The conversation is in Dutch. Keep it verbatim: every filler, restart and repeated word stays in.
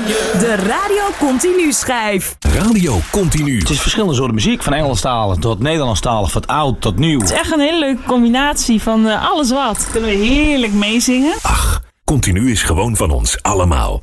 De Radio Continu schijf. Radio Continu. Het is verschillende soorten muziek, van Engelstalig tot Nederlandstalig, van oud tot nieuw. Het is echt een hele leuke combinatie van uh, alles wat. Kunnen we heerlijk meezingen. Ach, Continu is gewoon van ons allemaal.